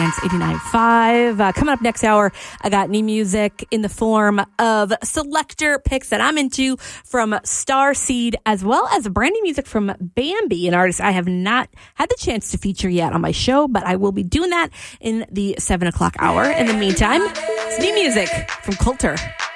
Dance 89.5. Coming up next hour, I got new music in the form of selector picks that I'm into from Starseed, as well as brand new music from Bambi, an artist I have not had the chance to feature yet on my show, but I will be doing that in the 7 o'clock hour. In the meantime, it's new music from Coulter.